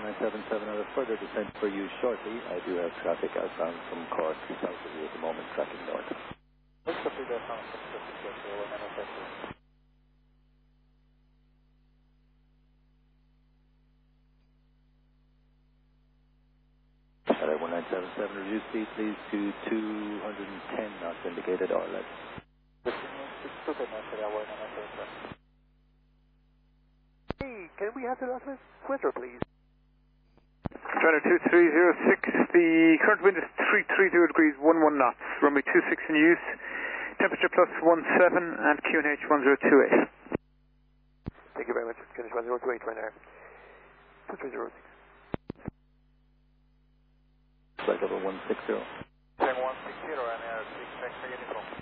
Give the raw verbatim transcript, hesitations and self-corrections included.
one nine seven seven, I'll have further descent for you shortly. I do have traffic outbound from Cork to south of you at the moment, tracking north. Alright, one nine seven seven, reduce speed please to two hundred ten knots indicated or less. Hey, can we have the last Twitter, please? China two three zero six, the current wind is three three zero degrees, one one knots, runway two six in use, temperature plus one seven, and Q N H one zero two eight. Thank you very much. Q N H one zero two eight right there. two three zero six. Flight level one six zero. one six zero and uh, six X uniform.